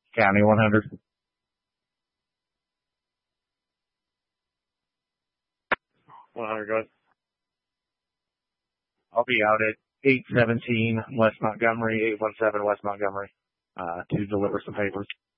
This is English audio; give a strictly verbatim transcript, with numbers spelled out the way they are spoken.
County one hundred. one hundred, go ahead. I'll be out at eight seventeen West Montgomery, eight one seven West Montgomery, uh, to deliver some papers.